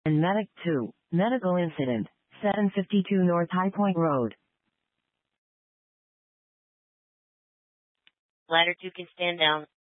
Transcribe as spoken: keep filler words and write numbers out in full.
and Medic two. Medical incident, seven fifty-two North High Point Road. Ladder two can stand down.